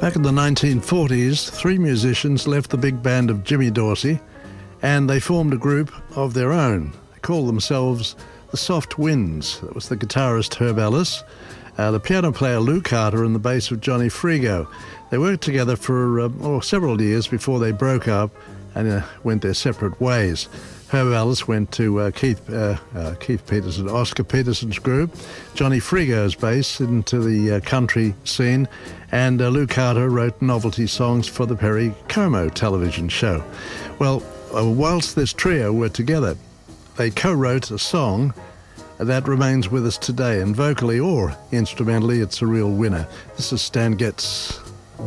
Back in the 1940s, three musicians left the big band of Jimmy Dorsey and they formed a group of their own. They called themselves the Soft Winds. That was the guitarist Herb Ellis, the piano player Lou Carter and the bass of Johnny Frigo. They worked together for several years before they broke up and went their separate ways. Herb Ellis went to Keith Peterson, Oscar Peterson's group, Johnny Frigo's bass into the country scene, and Lou Carter wrote novelty songs for the Perry Como television show. Well, whilst this trio were together, they co-wrote a song that remains with us today, and vocally or instrumentally, it's a real winner. This is Stan Getz.